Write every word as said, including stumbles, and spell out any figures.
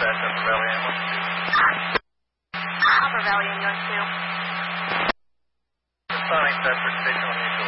dispatch Upper Valley ambulance. Upper Valley ambulance two. Responding to that station on the